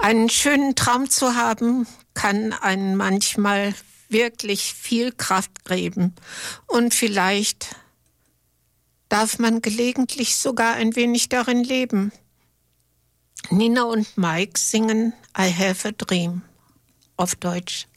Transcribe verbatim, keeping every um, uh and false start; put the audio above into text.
Einen schönen Traum zu haben, kann einen manchmal wirklich viel Kraft geben. Und vielleicht darf man gelegentlich sogar ein wenig darin leben. Nina und Mike singen I Have a Dream auf Deutsch.